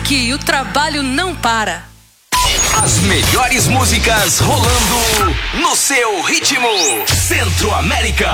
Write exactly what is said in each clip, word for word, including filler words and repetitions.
aqui o trabalho não para. As melhores músicas rolando no seu ritmo. Centro América.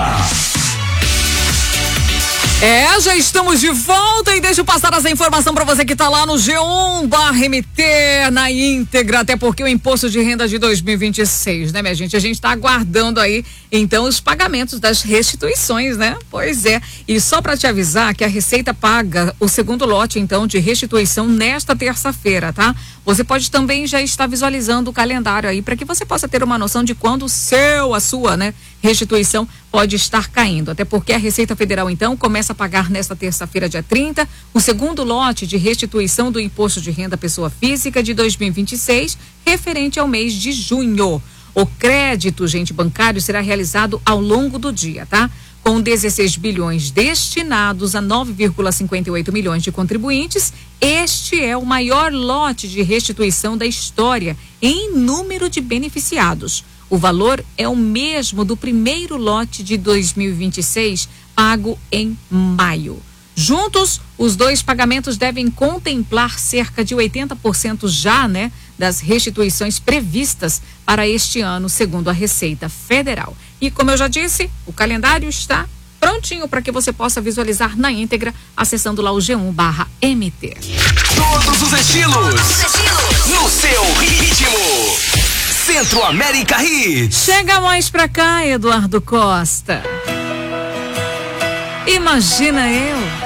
É, já estamos de volta e deixa eu passar essa informação para você que tá lá no G um barra M T na íntegra, até porque o imposto de renda de dois mil e vinte e seis, né, minha gente? A gente tá aguardando aí, então, os pagamentos das restituições, né? Pois é. E só para te avisar que a Receita paga o segundo lote, então, de restituição nesta terça-feira, tá? Você pode também já estar visualizando o calendário aí para que você possa ter uma noção de quando o seu, a sua, né, restituição pode estar caindo. Até porque a Receita Federal, então, começa a pagar nesta terça-feira, dia trinta, o segundo lote de restituição do Imposto de Renda Pessoa Física de dois mil e vinte e seis, referente ao mês de junho. O crédito, gente, bancário será realizado ao longo do dia, tá? Com dezesseis bilhões destinados a nove vírgula cinquenta e oito milhões de contribuintes, este é o maior lote de restituição da história em número de beneficiados. O valor é o mesmo do primeiro lote de dois mil e vinte e seis, pago em maio. Juntos, os dois pagamentos devem contemplar cerca de oitenta por cento já, né, das restituições previstas para este ano, segundo a Receita Federal. E como eu já disse, o calendário está prontinho para que você possa visualizar na íntegra, acessando lá o G um barra M T. Todos os estilos, Todos os estilos, no seu ritmo. Centro América Hits. Chega mais pra cá, Eduardo Costa. Imagina eu